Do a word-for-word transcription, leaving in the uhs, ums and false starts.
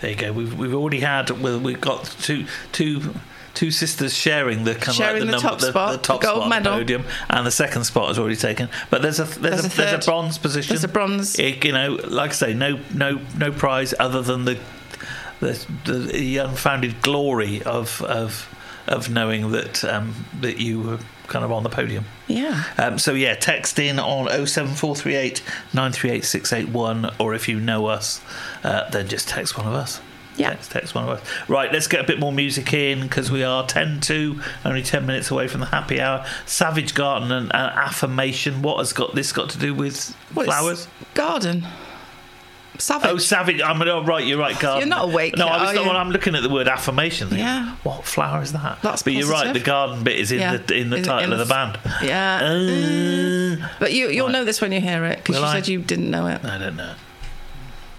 There you go. We've we've already had. Well, we've got two two. Two sisters sharing the kind of sharing like the, the number, top spot, the, the top the gold spot medal. on the podium, and the second spot is already taken. But there's a there's, There's a, a there's a third. bronze position. There's a bronze. It, you know, like I say, no no no prize other than the the, the unfounded glory of of of knowing that um, that you were kind of on the podium. Yeah. Um, so yeah, text in on oh seven four three eight nine three eight six eight one, or if you know us, uh, then just text one of us. Yeah. Text, text one of us. Right, let's get a bit more music in because we are ten to, only ten minutes away from the happy hour. Savage Garden and, and affirmation. What has got this got to do with Well, it's flowers? Garden. Savage. Oh, savage. I'm oh, right. You're right, garden. You're not awake No, yet, I was are not. you? Well, I'm looking at the word affirmation. Thinking, Yeah. What flower is that? That's but you're right. positive. The garden bit is in Yeah. the in the In- title in of the the- band. Yeah. Uh, But you, you'll Right. know this when you hear it because Will you I? said you didn't know it. I don't know.